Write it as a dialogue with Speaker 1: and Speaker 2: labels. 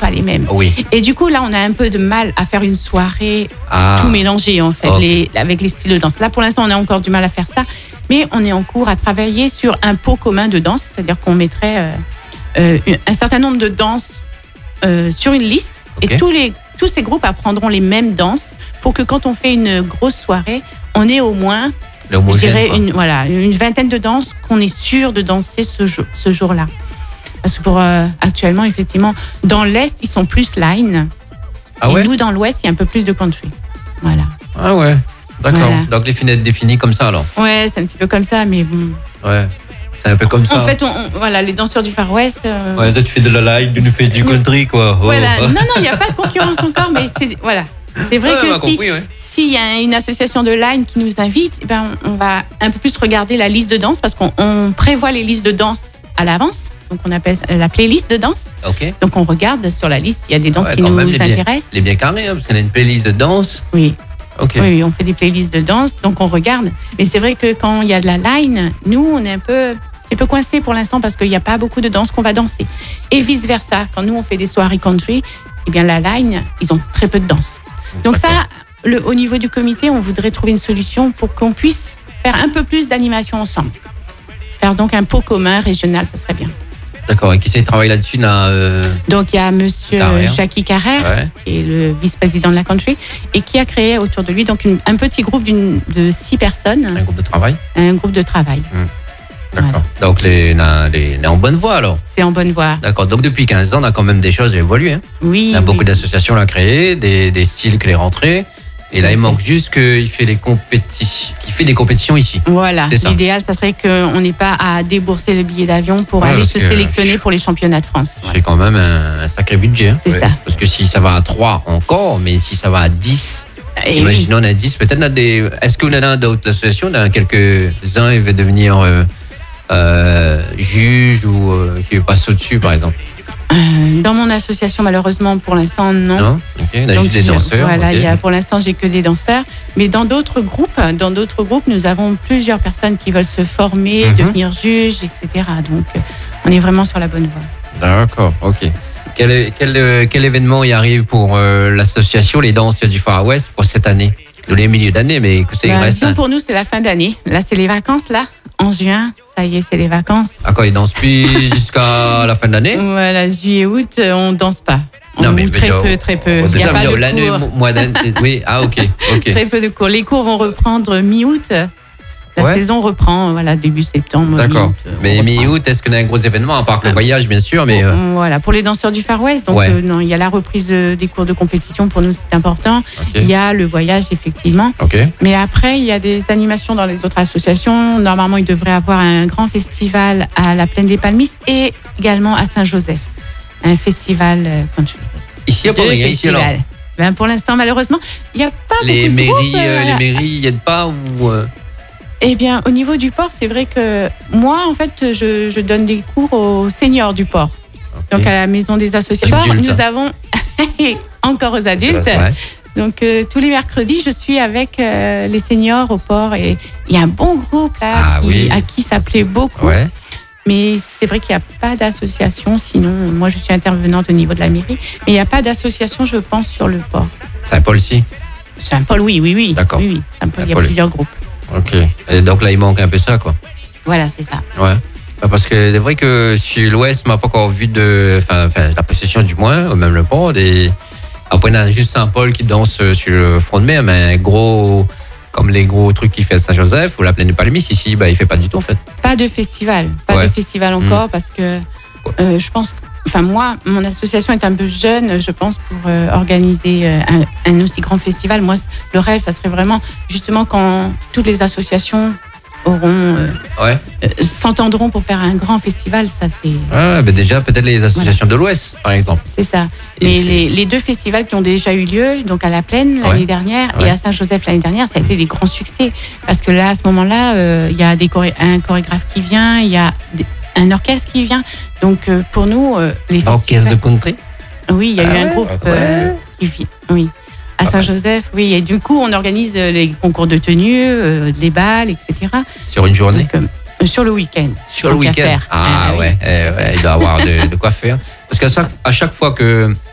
Speaker 1: pas les mêmes.
Speaker 2: Oui.
Speaker 1: Et du coup, là, on a un peu de mal à faire une soirée tout mélangée, en fait, avec les styles de danse. Là, pour l'instant, on a encore du mal à faire ça, mais on est en cours à travailler sur un pot commun de danse, c'est-à-dire qu'on mettrait un certain nombre de danses sur une liste, et tous ces groupes apprendront les mêmes danses pour que quand on fait une grosse soirée, on ait au moins, je dirais, une vingtaine de danses qu'on est sûr de danser ce jour-là. Parce que pour actuellement, effectivement, dans l'Est, ils sont plus line.
Speaker 2: Ah ouais?
Speaker 1: Et nous, dans l'Ouest, il y a un peu plus de country. Voilà.
Speaker 2: Ah ouais, d'accord.
Speaker 1: Voilà.
Speaker 2: Donc les fenêtres définies comme ça alors?
Speaker 1: Ouais, c'est un petit peu comme ça, mais bon.
Speaker 2: Ouais, c'est un peu comme ça.
Speaker 1: En fait, voilà, les danseurs du Far West.
Speaker 2: Ouais, ça tu fais de la line, tu fais du country quoi. Oh.
Speaker 1: Voilà, non, il n'y a pas de concurrence encore, mais voilà. C'est vrai que s'il y a une association de line qui nous invite, eh ben, on va un peu plus regarder la liste de danse parce qu'on prévoit les listes de danse à l'avance. Donc, on appelle la playlist de danse.
Speaker 2: Okay.
Speaker 1: Donc, on regarde sur la liste, il y a des danses qui nous intéressent.
Speaker 2: Elle est bien carrée, hein, parce qu'on a une playlist de danse.
Speaker 1: Oui.
Speaker 2: Okay.
Speaker 1: Oui, on fait des playlists de danse, donc on regarde. Mais c'est vrai que quand il y a de la line, nous, on est un peu coincés pour l'instant parce qu'il n'y a pas beaucoup de danses qu'on va danser. Et vice-versa, quand nous, on fait des soirées country, eh bien, la line, ils ont très peu de danse. Donc ça, au niveau du comité, on voudrait trouver une solution pour qu'on puisse faire un peu plus d'animation ensemble. Faire donc un pot commun régional, ça serait bien.
Speaker 2: D'accord, et qui travaille là-dessus là,
Speaker 1: Donc il y a monsieur Jackie Carrère, qui est le vice-président de la country, et qui a créé autour de lui donc un petit groupe de 6 personnes. Un
Speaker 2: groupe de travail.
Speaker 1: Un groupe de travail.
Speaker 2: D'accord. Voilà. Donc les est en bonne voie alors.
Speaker 1: C'est en bonne voie.
Speaker 2: D'accord. Donc depuis 15 ans, on a quand même des choses évoluées. Hein.
Speaker 1: Oui.
Speaker 2: On a beaucoup d'associations à créer, des styles qui les rentrées. Et là, il manque juste qu'il fait des compétitions ici.
Speaker 1: Voilà. L'idéal, ça serait qu'on n'ait pas à débourser le billet d'avion pour aller se sélectionner pour les championnats de France.
Speaker 2: C'est quand même un sacré budget. Hein.
Speaker 1: C'est ça.
Speaker 2: Parce que si ça va à 3 encore, mais si ça va à 10, imaginons on a 10, peut-être on a des. Est-ce qu'on en a d'autres associations? On a quelques-uns, ils veulent devenir juge ou qui passent au-dessus, par exemple.
Speaker 1: Dans mon association, malheureusement, pour l'instant, non.
Speaker 2: Non, ok. On a juste des danseurs.
Speaker 1: Voilà, pour l'instant, j'ai que des danseurs. Mais dans d'autres groupes, nous avons plusieurs personnes qui veulent se former, devenir juges, etc. Donc, on est vraiment sur la bonne voie.
Speaker 2: D'accord, ok. Quel événement y arrive pour l'association Les Danseurs du Far West pour cette année? Dans les milieux d'année, mais écoutez, il reste.
Speaker 1: Pour nous, c'est la fin d'année. Là, c'est les vacances, là. En juin, ça y est, c'est les vacances.
Speaker 2: D'accord, ils dansent plus jusqu'à la fin de l'année?
Speaker 1: Voilà, juillet, août, on ne danse pas. Très peu.
Speaker 2: Il y a pas de cours. Mois d'année, oui, ok.
Speaker 1: Très peu de cours. Les cours vont reprendre mi-août. La saison reprend, début septembre.
Speaker 2: D'accord. Mais mi-août, est-ce qu'on a un gros événement, à part le voyage, bien sûr, mais...
Speaker 1: Voilà, pour les danseurs du Far West, donc non, il y a la reprise des cours de compétition, pour nous c'est important. Okay. Il y a le voyage, effectivement.
Speaker 2: Okay.
Speaker 1: Mais après, il y a des animations dans les autres associations. Normalement, il devrait y avoir un grand festival à la Plaine des Palmistes et également à Saint-Joseph. Un festival country.
Speaker 2: Ici, à Port-Régal, ici alors?
Speaker 1: Pour l'instant, malheureusement, il n'y a pas beaucoup de groupes.
Speaker 2: Les mairies n'y aident pas ou...
Speaker 1: Eh bien, au niveau du port, c'est vrai que moi, en fait, je donne des cours aux seniors du port. Okay. Donc, à la maison des associations, nous avons encore aux adultes. Donc, tous les mercredis, je suis avec les seniors au port et il y a un bon groupe là à qui ça plaît beaucoup.
Speaker 2: Ouais.
Speaker 1: Mais c'est vrai qu'il n'y a pas d'association. Sinon, moi, je suis intervenante au niveau de la mairie. Mais il n'y a pas d'association, je pense, sur le port.
Speaker 2: Saint-Paul-ci?
Speaker 1: Saint-Paul, oui.
Speaker 2: D'accord.
Speaker 1: Oui. Saint-Paul, il y a plusieurs groupes.
Speaker 2: Ok. Et donc là, il manque un peu ça, quoi.
Speaker 1: Voilà, c'est ça.
Speaker 2: Ouais. Parce que c'est vrai que sur l'Ouest, on n'a pas encore vu la possession du moins, ou même le port. Après, on a juste Saint-Paul qui danse sur le front de mer, mais comme les gros trucs qu'il fait à Saint-Joseph ou la Plaine des Palmistes, ici, il ne fait pas du tout, en fait.
Speaker 1: Pas de festival. Pas de festival encore, parce que je pense que. Enfin, moi, mon association est un peu jeune, je pense, pour organiser un aussi grand festival. Moi, le rêve, ça serait vraiment, justement, quand toutes les associations s'entendront pour faire un grand festival, ça c'est...
Speaker 2: déjà, peut-être les associations de l'Ouest, par exemple.
Speaker 1: C'est ça. Mais les 2 festivals qui ont déjà eu lieu, donc à la Plaine l'année dernière et à Saint-Joseph l'année dernière, ça a été des grands succès. Parce que là, à ce moment-là, il y a un chorégraphe qui vient, il y a... un orchestre qui vient. Donc, pour nous, les festivals...
Speaker 2: Orchestre de country?
Speaker 1: Oui, il y a eu un groupe qui vient. Oui. À Saint-Joseph, oui. Et du coup, on organise les concours de tenue, les balles, etc.
Speaker 2: Sur une journée?
Speaker 1: Donc, sur le week-end.
Speaker 2: Sur le week-end? Il doit y avoir de quoi faire. Parce qu'à chaque fois que